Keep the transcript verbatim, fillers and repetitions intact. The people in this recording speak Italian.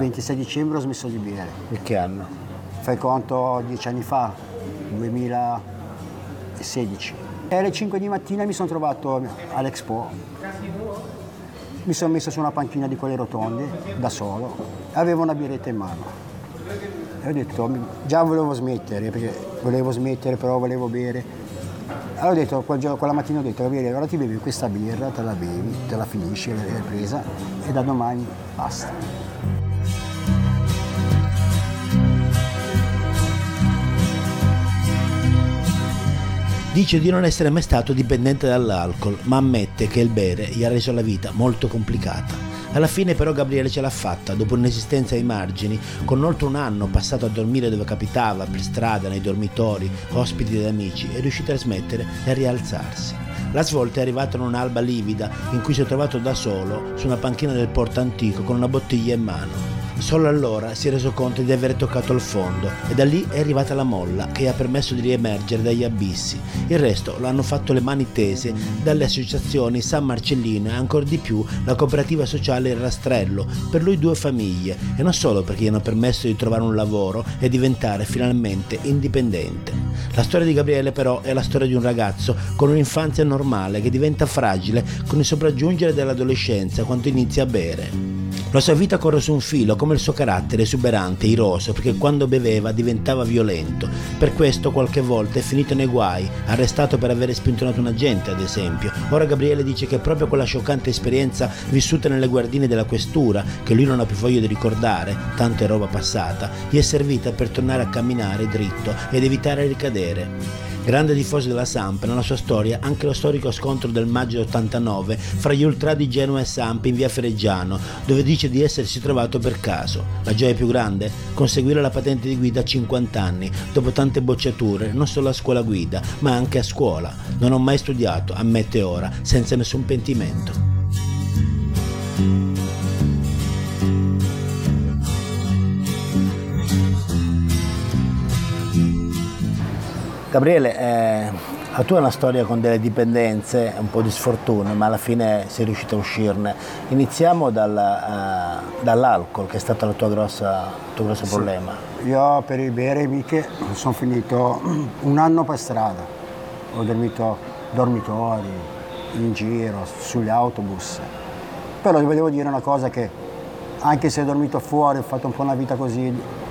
ventisei dicembre ho smesso di bere. In che anno? Fai conto dieci anni fa, duemilasedici. E alle cinque di mattina mi sono trovato all'Expo. Mi sono messo su una panchina di quelle rotonde, da solo, e avevo una birretta in mano. E ho detto, già volevo smettere, perché volevo smettere, però volevo bere. Allora ho detto, quel giorno, quella mattina ho detto, allora ti bevi questa birra, te la bevi, te la finisci, l'hai presa, e da domani basta. Dice di non essere mai stato dipendente dall'alcol, ma ammette che il bere gli ha reso la vita molto complicata. Alla fine però Gabriele ce l'ha fatta, dopo un'esistenza ai margini, con oltre un anno passato a dormire dove capitava, per strada, nei dormitori, ospiti ed amici, è riuscito a smettere e a rialzarsi. La svolta è arrivata in un'alba livida in cui si è trovato da solo su una panchina del porto antico con una bottiglia in mano. Solo allora si è reso conto di aver toccato il fondo e da lì è arrivata la molla che gli ha permesso di riemergere dagli abissi. Il resto lo hanno fatto le mani tese dalle associazioni San Marcellino e ancor di più la cooperativa sociale Il Rastrello, per lui due famiglie, e non solo perché gli hanno permesso di trovare un lavoro e diventare finalmente indipendente. La storia di Gabriele però è la storia di un ragazzo con un'infanzia normale che diventa fragile con il sopraggiungere dell'adolescenza quando inizia a bere. La sua vita corre su un filo, come il suo carattere esuberante, iroso, perché quando beveva diventava violento. Per questo qualche volta è finito nei guai, arrestato per aver spintonato un agente, ad esempio. Ora Gabriele dice che proprio quella scioccante esperienza vissuta nelle guardine della questura, che lui non ha più voglia di ricordare, tanto è roba passata, gli è servita per tornare a camminare dritto ed evitare ricadere. Grande tifoso della Samp, nella sua storia anche lo storico scontro del maggio ottantanove fra gli ultra di Genoa e Samp in via Fereggiano, dove dice di essersi trovato per caso. La gioia più grande? Conseguire la patente di guida a cinquanta anni, dopo tante bocciature, non solo a scuola guida, ma anche a scuola. Non ho mai studiato, ammette ora, senza nessun pentimento. Gabriele, eh, la tua è una storia con delle dipendenze, un po' di sfortuna, ma alla fine sei riuscito a uscirne. Iniziamo dal, uh, dall'alcol, che è stato il tuo grosso, tuo grosso sì. problema. Io per il bere miche sono finito un anno per strada. Ho dormito dormitori, in giro, sugli autobus. Però volevo dire una cosa, che anche se ho dormito fuori, ho fatto un po' una vita così,